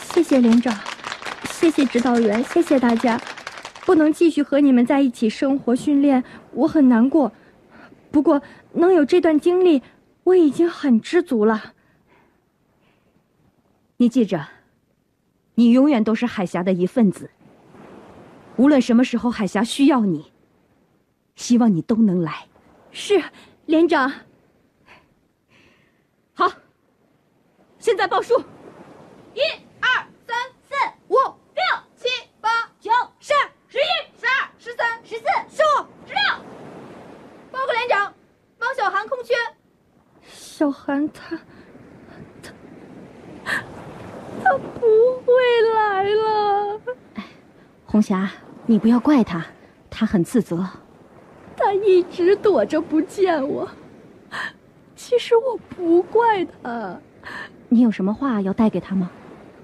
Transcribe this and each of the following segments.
谢谢连长，谢谢指导员，谢谢大家。不能继续和你们在一起生活训练，我很难过。不过能有这段经历，我已经很知足了。 你记着，你永远都是海峡的一份子。无论什么时候海峡需要你，希望你都能来。 是，连长。 好，现在报数：1、2、3、4、 5、6、7、8、9、10、11、12、13、14、15、16。报告连长，汪小涵空缺。 小涵他不会来了。 红霞，你不要怪他，他很自责。 他一直躲着不见我，其实我不怪他。 你有什么话要带给他吗？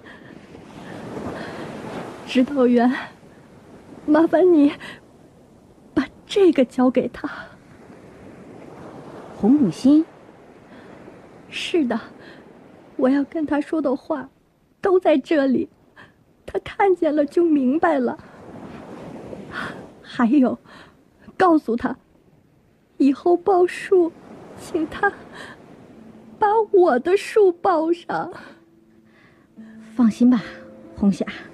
指导员，麻烦你把这个交给他。 红母心？ 是的，我要跟他说的话都在这里，他看见了就明白了。还有，告诉他，以后报数，请他把我的数报上。 放心吧，红霞。